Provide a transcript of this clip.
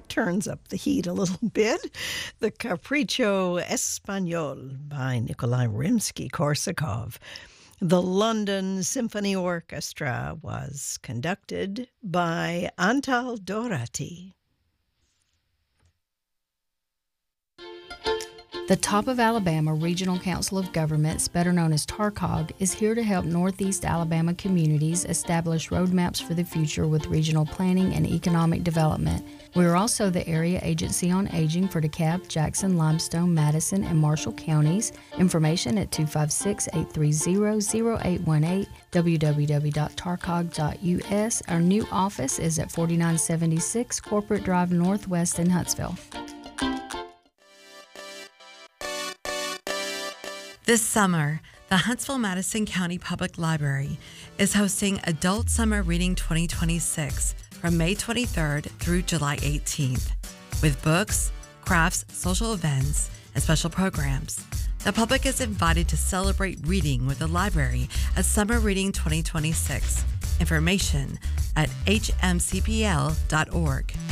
that turns up the heat a little bit. The Capriccio Espagnol by Nikolai Rimsky-Korsakov. The London Symphony Orchestra was conducted by Antal Dorati. The Top of Alabama Regional Council of Governments, better known as TARCOG, is here to help Northeast Alabama communities establish roadmaps for the future with regional planning and economic development. We are also the Area Agency on Aging for DeKalb, Jackson, Limestone, Madison, and Marshall counties. Information at 256-830-0818, www.tarcog.us. Our new office is at 4976 Corporate Drive Northwest in Huntsville. This summer, the Huntsville-Madison County Public Library is hosting Adult Summer Reading 2026 from May 23rd through July 18th. With books, crafts, social events, and special programs, the public is invited to celebrate reading with the library at Summer Reading 2026. Information at hmcpl.org.